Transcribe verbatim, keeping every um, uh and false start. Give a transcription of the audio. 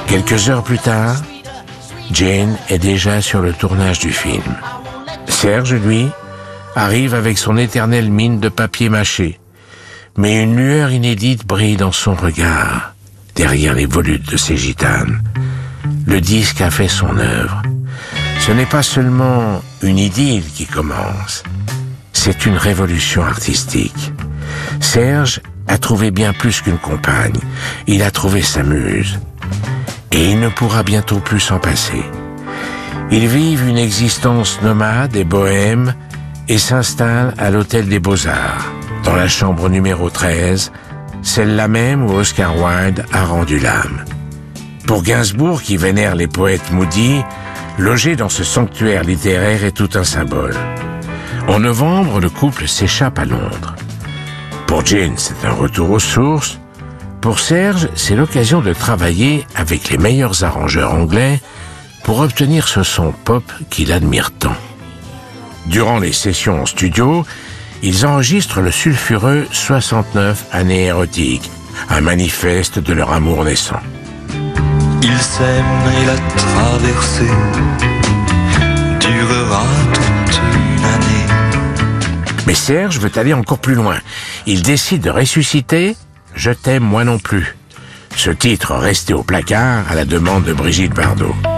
Quelques heures plus tard, Jane est déjà sur le tournage du film. Serge, lui, arrive avec son éternelle mine de papier mâché. Mais une lueur inédite brille dans son regard, derrière les volutes de ses gitanes. Le disque a fait son œuvre. Ce n'est pas seulement une idylle qui commence, c'est une révolution artistique. Serge a trouvé bien plus qu'une compagne, il a trouvé sa muse. Et il ne pourra bientôt plus s'en passer. Ils vivent une existence nomade et bohème et s'installent à l'Hôtel des Beaux-Arts, dans la chambre numéro treize, celle-là même où Oscar Wilde a rendu l'âme. Pour Gainsbourg, qui vénère les poètes maudits, loger dans ce sanctuaire littéraire est tout un symbole. En novembre, le couple s'échappe à Londres. Pour Jane, c'est un retour aux sources. Pour Serge, c'est l'occasion de travailler avec les meilleurs arrangeurs anglais pour obtenir ce son pop qu'il admire tant. Durant les sessions en studio, ils enregistrent le sulfureux soixante-neuf années érotiques, un manifeste de leur amour naissant. Ils s'aiment et la traversée durera toute une année. Mais Serge veut aller encore plus loin. Il décide de ressusciter « Je t'aime moi non plus ». Ce titre resté au placard à la demande de Brigitte Bardot.